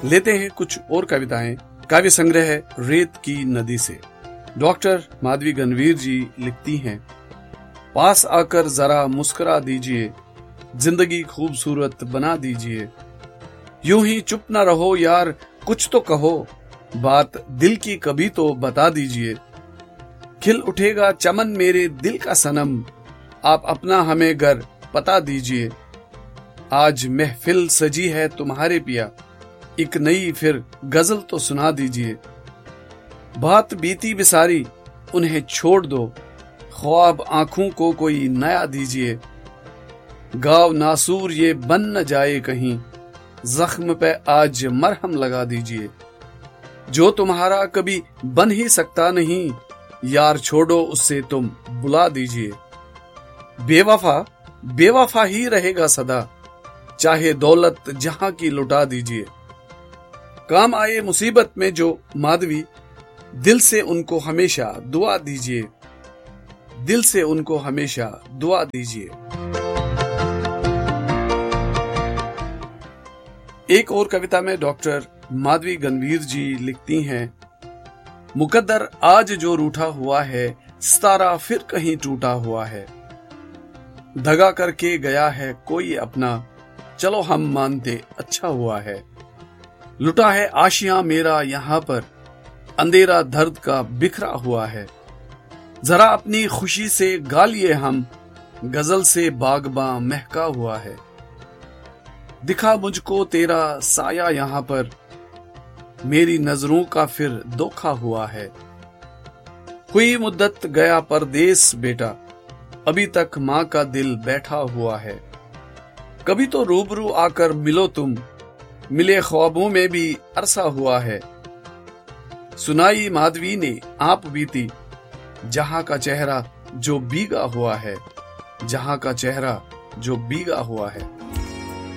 लेते हैं कुछ और कविताएं काव्य संग्रह रेत की नदी से। डॉक्टर माधवी गणवीर जी लिखती हैं, पास आकर जरा मुस्कुरा दीजिए, जिंदगी खूबसूरत बना दीजिए। यूं ही चुप न रहो यार, कुछ तो कहो, बात दिल की कभी तो बता दीजिए। खिल उठेगा चमन मेरे दिल का सनम, आप अपना हमें घर पता दीजिए। आज महफिल सजी है तुम्हारे पिया, एक नई फिर गजल तो सुना दीजिए। बात बीती बिसारी उन्हें छोड़ दो, ख्वाब आंखों को कोई नया दीजिए। गाँव नासूर ये बन न जाए कहीं, जख्म पे आज मरहम लगा दीजिए। जो तुम्हारा कभी बन ही सकता नहीं, यार छोड़ो उससे तुम बुला दीजिए। बेवफा बेवफा ही रहेगा सदा, चाहे दौलत जहां की लुटा दीजिए। काम आए मुसीबत में जो माधवी, दिल से उनको हमेशा दुआ दीजिए। दिल से उनको हमेशा दुआ दीजिए। एक और कविता में डॉक्टर माधवी गणवीर जी लिखती हैं, मुकद्दर आज जो रूठा हुआ है, सितारा फिर कहीं टूटा हुआ है। दगा करके गया है कोई अपना, चलो हम मानते अच्छा हुआ है। लुटा है आशियां मेरा यहाँ पर, अंधेरा दर्द का बिखरा हुआ है। जरा अपनी खुशी से गा लिए हम, गजल से बागबां महका हुआ है। दिखा मुझको तेरा साया यहाँ पर, मेरी नजरों का फिर धोखा हुआ है। हुई मुद्दत गया परदेस बेटा, अभी तक माँ का दिल बैठा हुआ है। कभी तो रूबरू आकर मिलो तुम, मिले ख्वाबों में भी अरसा हुआ है। सुनाई माधवी ने आप बीती, जहां का चेहरा जो भीगा हुआ है, जहां का चेहरा जो भीगा हुआ है।